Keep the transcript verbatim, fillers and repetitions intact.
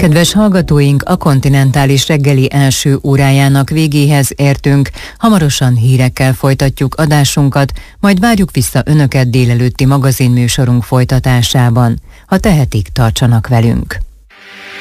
Kedves hallgatóink, a Kontinentális reggeli első órájának végéhez értünk. Hamarosan hírekkel folytatjuk adásunkat, majd várjuk vissza Önöket délelőtti magazinműsorunk folytatásában. Ha tehetik, tartsanak velünk.